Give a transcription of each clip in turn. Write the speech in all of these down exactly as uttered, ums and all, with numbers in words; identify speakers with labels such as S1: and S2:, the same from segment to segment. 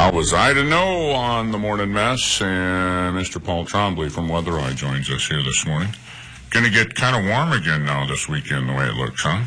S1: How was I to know on the Morning Mess? And Mister Paul Trombley from Weather Eye joins us here this morning. Going to get kind of warm again now this weekend, the way it looks, huh?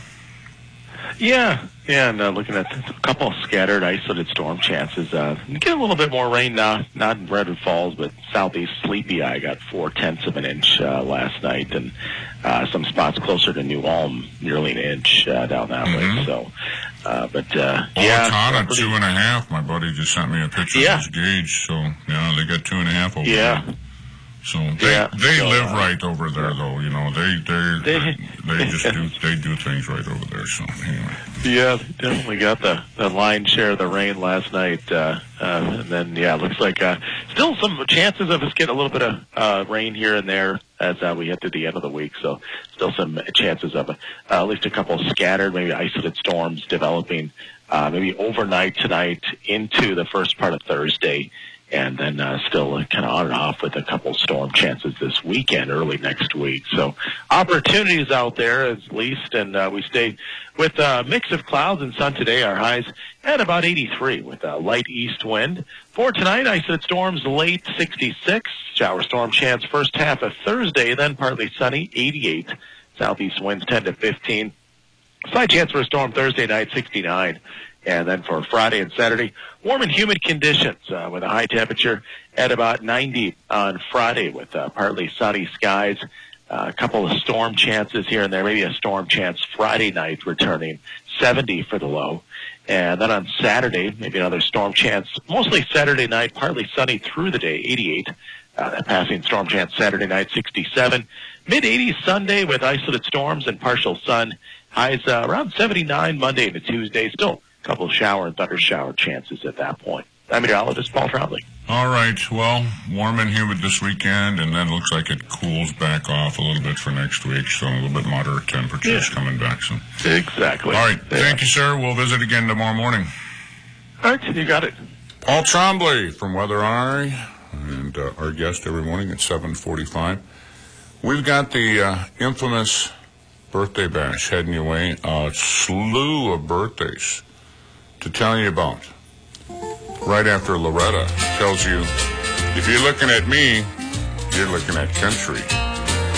S2: Yeah, yeah, and uh, looking at a couple of scattered, isolated storm chances. Uh, get a little bit more rain now, not in Redwood Falls, but southeast Sleepy Eye got four-tenths of an inch uh, last night, and uh, some spots closer to New Ulm, nearly an inch uh, down that
S1: mm-hmm.
S2: way. So, uh, but uh,
S1: yeah,
S2: Owatonna,
S1: pretty... two and a half. My buddy just sent me a picture
S2: yeah.
S1: of his gauge, so yeah, they got two and a half over
S2: yeah.
S1: there. So they
S2: yeah.
S1: they
S2: so,
S1: live
S2: uh,
S1: right over there, though. You know, they they they, they just do they do things right over there. So anyway.
S2: Yeah, they definitely got the the lion's share of the rain last night, uh, uh, and then yeah, it looks like uh, still some chances of us getting a little bit of uh, rain here and there as uh, we get to the end of the week. So still some chances of uh, at least a couple scattered, maybe isolated storms developing, uh, maybe overnight tonight into the first part of Thursday. And then uh, still uh, kind of on and off with a couple storm chances this weekend, early next week. So opportunities out there at least, and uh, we stay with a mix of clouds and sun today. Our highs at about eighty-three with a light east wind. For tonight, isolated storms late sixty-six. Shower storm chance first half of Thursday, then partly sunny, eighty-eight. Southeast winds ten to fifteen. Slight chance for a storm Thursday night, sixty-nine. And then for Friday and Saturday, warm and humid conditions uh, with a high temperature at about ninety on Friday with uh, partly sunny skies. Uh, a couple of storm chances here and there, maybe a storm chance Friday night returning, seventy for the low. And then on Saturday, maybe another storm chance, mostly Saturday night, partly sunny through the day, eighty-eight. Uh, that passing storm chance Saturday night, sixty-seven. mid-eighties Sunday with isolated storms and partial sun. Highs uh, around seventy-nine Monday into Tuesday. Still a couple of shower and thunder shower chances at that point. I'm meteorologist Paul Trombley.
S1: All right. Well, warm and humid this weekend, and then looks like it cools back off a little bit for next week, so a little bit moderate temperatures
S2: yeah.
S1: coming back. So
S2: Exactly.
S1: All right.
S2: Yeah.
S1: Thank you, sir. We'll visit again tomorrow morning.
S2: All right. You got it.
S1: Paul Trombley from Weather Eye, and uh, our guest every morning at seven forty-five. We've got the uh, infamous birthday bash heading your way. A slew of birthdays to tell you about. Right after Loretta tells you, if you're looking at me, you're looking at country.